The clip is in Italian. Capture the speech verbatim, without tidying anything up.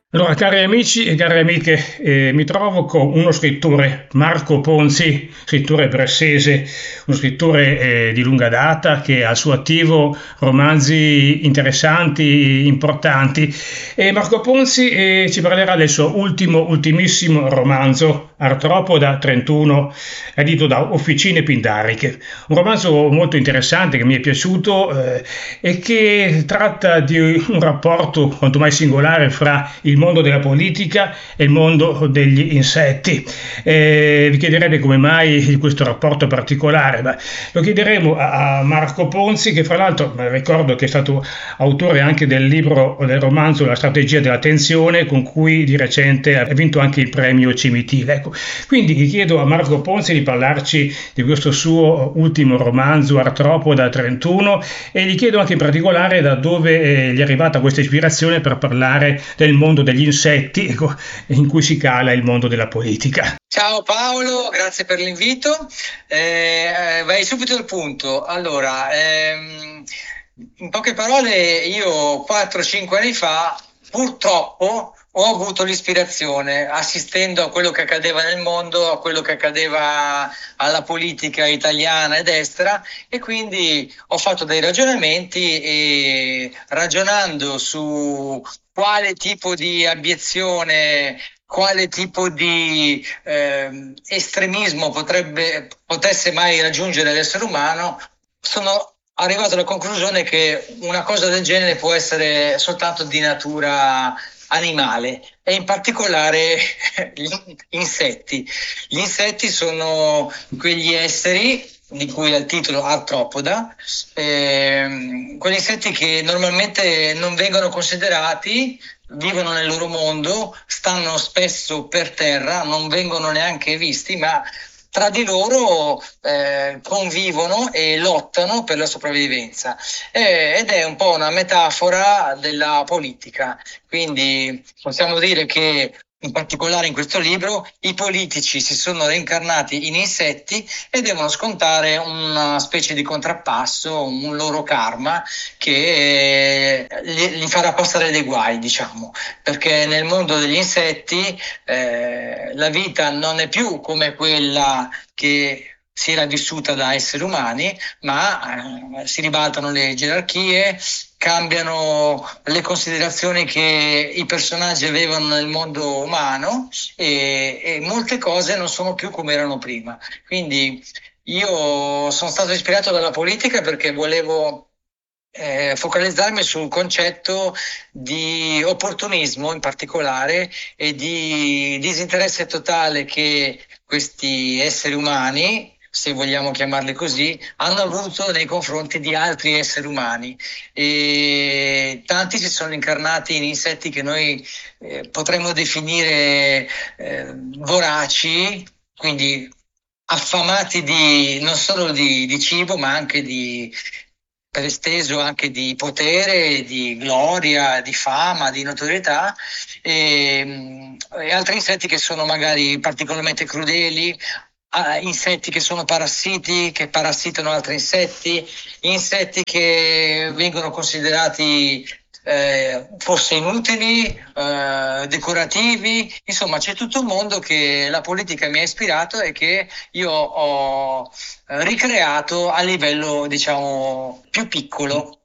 Allora, cari amici e cari amiche, eh, mi trovo con uno scrittore, Marco Ponzi, scrittore bresciese, uno scrittore eh, di lunga data che ha al suo attivo romanzi interessanti, importanti. E Marco Ponzi eh, ci parlerà del suo ultimo, ultimissimo romanzo, Artropoda trentuno, edito da Officine Pindariche. Un romanzo molto interessante che mi è piaciuto eh, e che tratta di un rapporto quanto mai singolare fra il mondo della politica e il mondo degli insetti. Eh, vi chiederete come mai questo rapporto particolare. Beh, lo chiederemo a, a Marco Ponzi, che fra l'altro ricordo che è stato autore anche del libro, del romanzo La strategia della tensione, con cui di recente ha vinto anche il premio Cimitile. Ecco, quindi chiedo a Marco Ponzi di parlarci di questo suo ultimo romanzo Artropoda trentuno e gli chiedo anche in particolare da dove eh, gli è arrivata questa ispirazione per parlare del mondo degli insetti, ecco, in cui si cala il mondo della politica. Ciao Paolo, grazie per l'invito. Eh, vai subito al punto. Allora, ehm, in poche parole, io quattro cinque anni fa, purtroppo, ho avuto l'ispirazione, assistendo a quello che accadeva nel mondo, a quello che accadeva alla politica italiana ed estera, e quindi ho fatto dei ragionamenti e ragionando su quale tipo di abiezione, quale tipo di eh, estremismo potrebbe, potesse mai raggiungere l'essere umano, sono arrivato alla conclusione che una cosa del genere può essere soltanto di natura animale e in particolare gli insetti. Gli insetti sono quegli esseri di cui è il titolo Artropoda, ehm, quegli insetti che normalmente non vengono considerati, vivono nel loro mondo, stanno spesso per terra, non vengono neanche visti, ma tra di loro eh, convivono e lottano per la sopravvivenza. Eh, ed è un po' una metafora della politica. Quindi possiamo dire che in particolare in questo libro i politici si sono reincarnati in insetti e devono scontare una specie di contrappasso, un loro karma che eh, li, li farà passare dei guai, diciamo, perché nel mondo degli insetti eh, la vita non è più come quella che si era vissuta da esseri umani, ma eh, si ribaltano le gerarchie, cambiano le considerazioni che i personaggi avevano nel mondo umano e, e molte cose non sono più come erano prima. Quindi io sono stato ispirato dalla politica perché volevo eh, focalizzarmi sul concetto di opportunismo in particolare e di disinteresse totale che questi esseri umani, se vogliamo chiamarli così, hanno avuto nei confronti di altri esseri umani. E tanti si sono incarnati in insetti che noi eh, potremmo definire eh, voraci, quindi affamati di, non solo di, di cibo, ma anche di, per esteso anche di potere, di gloria, di fama, di notorietà, e, e altri insetti che sono magari particolarmente crudeli, a insetti che sono parassiti, che parassitano altri insetti, insetti che vengono considerati eh, forse inutili, eh, decorativi, insomma c'è tutto un mondo che la politica mi ha ispirato e che io ho eh, ricreato a livello diciamo più piccolo.